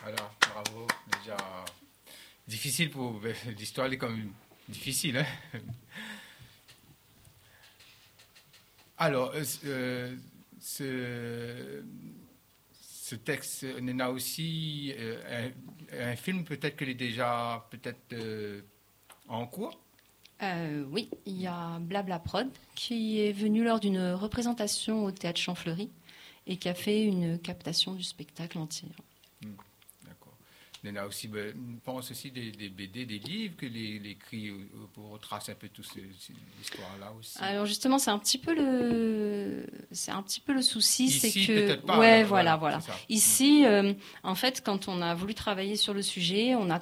Alors, bravo. Déjà, difficile pour... L'histoire est quand même difficile. Hein. Alors, ce texte, on a aussi un film peut-être qu'il est déjà en cours. Oui, il y a Blabla Prod qui est venu lors d'une représentation au Théâtre Champfleury et qui a fait une captation du spectacle entier. D'accord. Il y en a aussi, je pense aussi des BD, des livres que l'écrit pour retracer un peu toute cette histoire-là aussi. Alors justement, c'est un petit peu le souci, Ici, c'est que peut-être pas. ouais, Voilà. Ici, en fait, quand on a voulu travailler sur le sujet, on a